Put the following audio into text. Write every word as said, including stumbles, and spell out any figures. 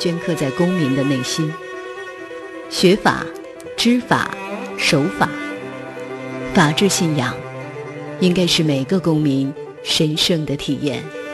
镌刻在公民的内心。学法、知法、守法，法治信仰应该是每个公民神圣的体验。